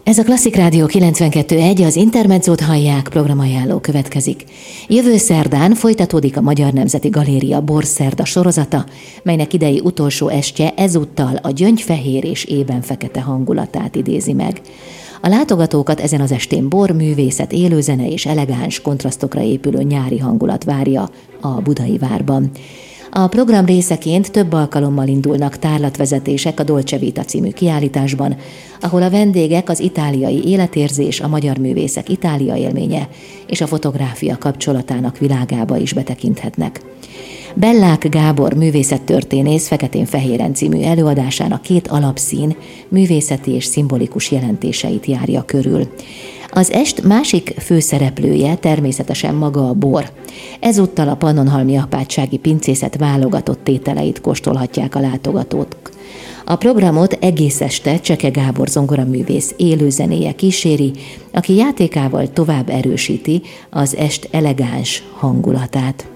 Ez a Klasszik Rádió 92.1, az Intermedzót hallják, programajánló következik. Jövő szerdán folytatódik a Magyar Nemzeti Galéria Borszerda sorozata, melynek idei utolsó estje ezúttal a gyöngyfehér és ében fekete hangulatát idézi meg. A látogatókat ezen az estén bor, művészet, élőzene és elegáns kontrasztokra épülő nyári hangulat várja a Budai Várban. A program részeként több alkalommal indulnak tárlatvezetések a Dolce Vita című kiállításban, ahol a vendégek az itáliai életérzés, a magyar művészek Itália élménye és a fotográfia kapcsolatának világába is betekinthetnek. Bellák Gábor művészettörténész Feketén-fehéren című előadásának két alapszín művészeti és szimbolikus jelentéseit járja körül. Az est másik főszereplője természetesen maga a bor. Ezúttal a Pannonhalmi apátsági pincészet válogatott tételeit kóstolhatják a látogatók. A programot egész este Cseke Gábor zongoraművész élőzenéje kíséri, aki játékával tovább erősíti az est elegáns hangulatát.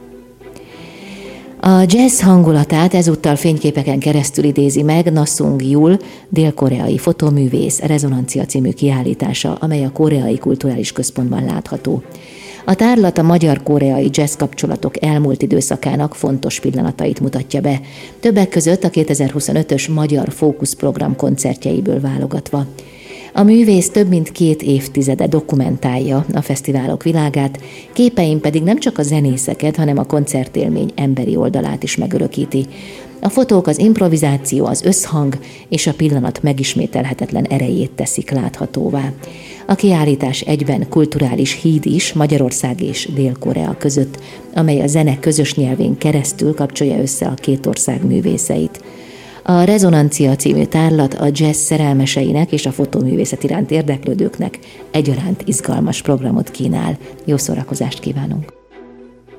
A jazz hangulatát ezúttal fényképeken keresztül idézi meg Na Sung Jul, dél-koreai fotoművész Rezonancia című kiállítása, amely a Koreai Kulturális Központban látható. A tárlat a magyar-koreai jazz kapcsolatok elmúlt időszakának fontos pillanatait mutatja be, többek között a 2025-ös Magyar Fókuszprogram koncertjeiből válogatva. A művész több mint 2 évtizede dokumentálja a fesztiválok világát, képein pedig nem csak a zenészeket, hanem a koncertélmény emberi oldalát is megörökíti. A fotók az improvizáció, az összhang és a pillanat megismételhetetlen erejét teszik láthatóvá. A kiállítás egyben kulturális híd is Magyarország és Dél-Korea között, amely a zene közös nyelvén keresztül kapcsolja össze a két ország művészeit. A Rezonancia című tárlat a jazz szerelmeseinek és a fotóművészet iránt érdeklődőknek egyaránt izgalmas programot kínál. Jó szórakozást kívánunk!